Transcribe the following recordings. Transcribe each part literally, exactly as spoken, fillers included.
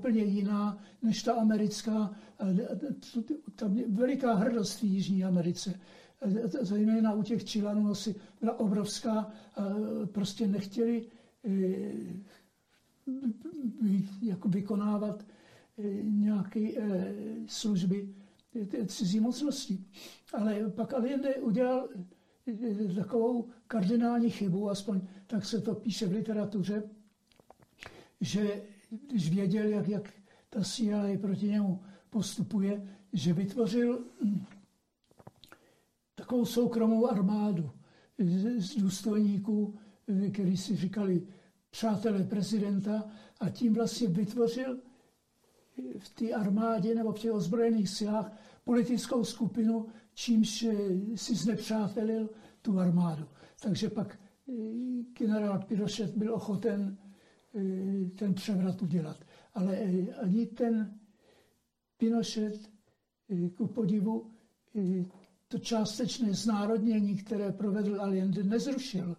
úplně jiná než ta americká. Tam je veliká hrdost v Jižní Americe. Zejména u těch Chilanů asi byla obrovská. Prostě nechtěli jako vykonávat nějaké služby cizí mocnosti. Ale pak Allende udělal takovou kardinální chybu, aspoň tak se to píše v literatuře, že když věděl, jak, jak ta C I A proti němu postupuje, že vytvořil takovou soukromou armádu z důstojníků, kteří si říkali přátelé prezidenta, a tím vlastně vytvořil v té armádě nebo v těch ozbrojených silách politickou skupinu, čímž si znepřátelil tu armádu. Takže pak generál Pinochet byl ochoten ten převrat udělat. Ale ani ten Pinochet, ku podivu, to částečné znárodnění, které provedl Allende, nezrušil.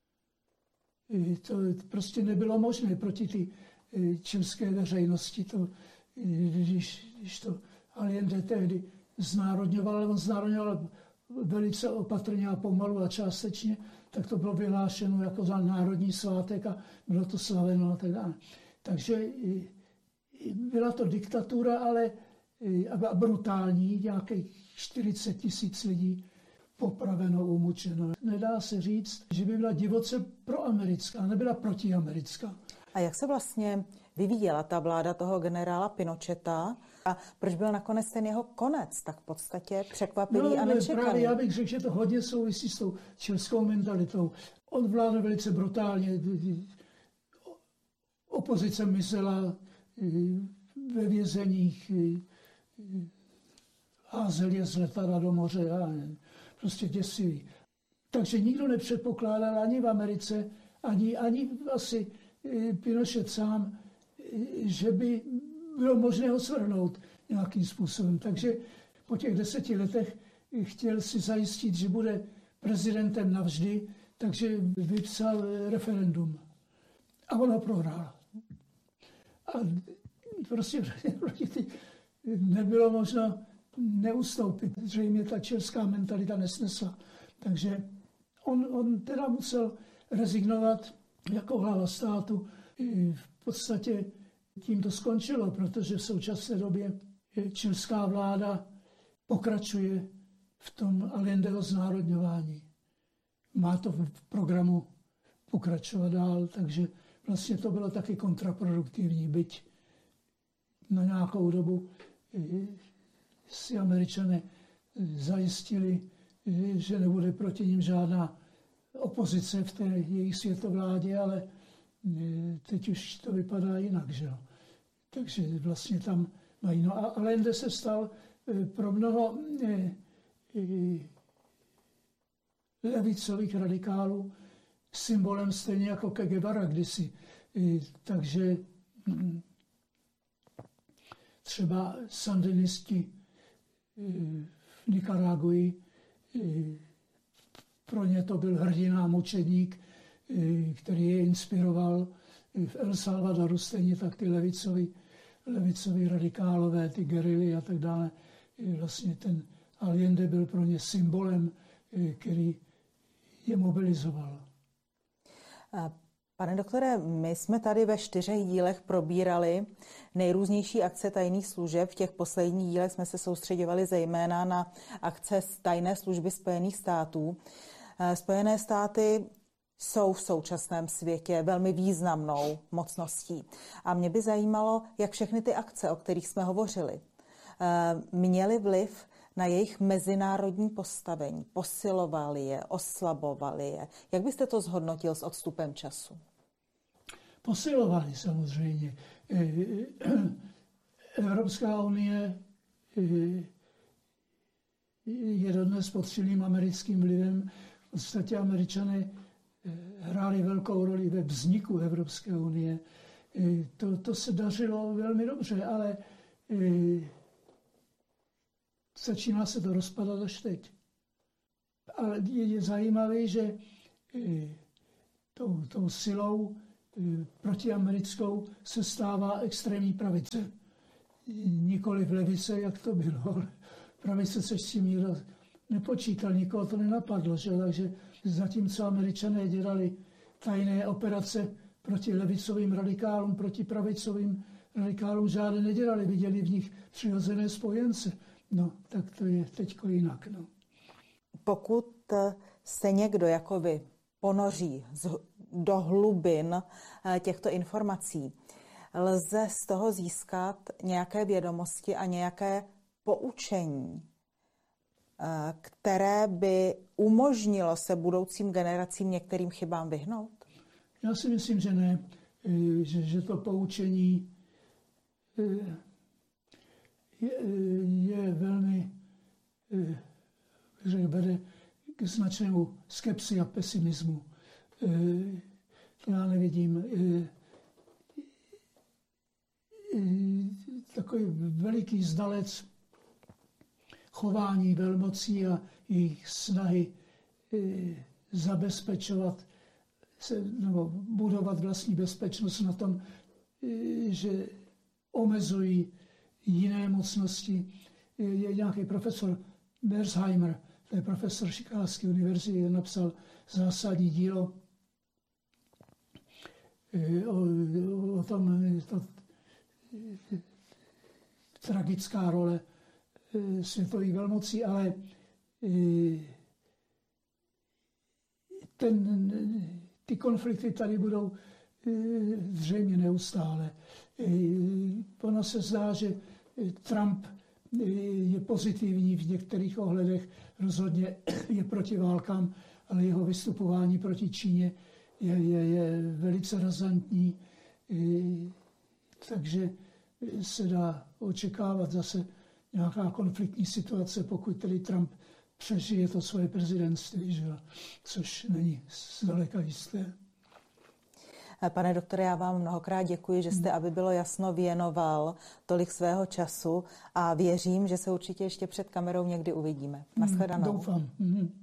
To prostě nebylo možné proti té čilské veřejnosti. To, když, když to Allende tehdy znárodňoval, ale on znárodňoval velice opatrně a pomalu a částečně, tak to bylo vyhlášeno jako za národní svátek a bylo to slaveno a tak dále. Takže byla to diktatura, ale brutální, nějakých čtyřicet tisíc lidí popraveno, umučeno. Nedá se říct, že by byla divoce proamerická, nebyla protiamerická. A jak se vlastně vyvíjela ta vláda toho generála Pinocheta a proč byl nakonec ten jeho konec tak v podstatě překvapivý no, a nečekaný? Právě já bych řekl, že to hodně souvisí s tou čilskou mentalitou. On vládl velice brutálně. Opozice myslela ve vězeních, házel je z letadla do moře a prostě děsivý. Takže nikdo nepředpokládal ani v Americe, ani, ani asi Pinochet sám, že by bylo možné ho svrhnout nějakým způsobem. Takže po těch deseti letech chtěl si zajistit, že bude prezidentem navždy, takže vypsal referendum. A on ho prohrál. A prostě nebylo možno neustoupit. Zřejmě ta čilská mentalita nesnesla. Takže on, on teda musel rezignovat jako hlava státu. V podstatě tím to skončilo, protože v současné době čilská vláda pokračuje v tom Allendeho znárodňování. Má to v programu pokračovat dál, takže vlastně to bylo taky kontraproduktivní, byť na nějakou dobu si Američané zajistili, že nebude proti nim žádná opozice v té jejich světovládě, ale teď už to vypadá jinak, že jo. Takže vlastně tam mají. No a Allende se stal pro mnoho levicových radikálů symbolem stejně jako Che Guevara kdysi. Takže třeba sandinisti v Nikaraguji, pro ně to byl hrdina, mučedník, který je inspiroval. V El Salvadoru stejně tak ty levicoví, levicoví radikálové, ty gerily a tak dále. Vlastně ten Allende byl pro ně symbolem, který je mobilizoval. Pane doktore, my jsme tady ve čtyřech dílech probírali nejrůznější akce tajných služeb. V těch posledních dílech jsme se soustředovali zejména na akce tajné služby Spojených států. Spojené státy jsou v současném světě velmi významnou mocností. A mě by zajímalo, jak všechny ty akce, o kterých jsme hovořili, měly vliv na jejich mezinárodní postavení, posilovali je, oslabovali je. Jak byste to zhodnotil s odstupem času? Posilovali samozřejmě. Evropská unie je dodnes pod silným americkým vlivem. V podstatě Američané hráli velkou roli ve vzniku Evropské unie. To, to se dařilo velmi dobře, ale začíná se to rozpadat až teď. Ale je, je zajímavé, že tou, tou silou protiamerickou se stává extrémní pravice. Nikoli v levice, jak to bylo, ale pravice se s tím nikdo nepočítal, nikoho to nenapadlo. Že? Takže zatímco Američané dělali tajné operace proti levicovým radikálům, proti pravicovým radikálům žádné nedělali, viděli v nich přirozené spojence. No, tak to je teďko jinak. No. Pokud se někdo jako vy ponoří do hlubin těchto informací, lze z toho získat nějaké vědomosti a nějaké poučení, které by umožnilo se budoucím generacím některým chybám vyhnout? Já si myslím, že ne, že, že to poučení je, je velmi, že vede k značnému skepsi a pesimismu. Já nevidím takový veliký znalec chování velmocí a jejich snahy zabezpečovat se, nebo budovat vlastní bezpečnost na tom, že omezují jiné mocnosti. Je nějaký profesor Merzheimer, to je profesor Chicagské univerzity, napsal zásadní dílo o, o tom, to, tragická role světových velmocí, ale ten, ty konflikty tady budou zřejmě neustále. Ono se zdá, že Trump je pozitivní v některých ohledech, rozhodně je proti válkám, ale jeho vystupování proti Číně je, je, je velice razantní, takže se dá očekávat zase nějaká konfliktní situace, pokud tedy Trump přežije to svoje prezidentství, že? Což není zdaleka jisté. Pane doktore, já vám mnohokrát děkuji, že jste, aby bylo jasno, věnoval tolik svého času a věřím, že se určitě ještě před kamerou někdy uvidíme. Nashledanou. Doufám. Mm-hmm.